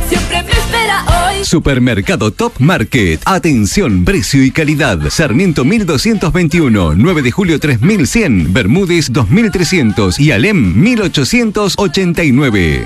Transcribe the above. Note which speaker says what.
Speaker 1: siempre me espera hoy.
Speaker 2: Supermercado Top Market. Atención, precio y calidad. Sarmiento 1221, 9 de julio 3100, Bermúdez 2300 y Alem 1889.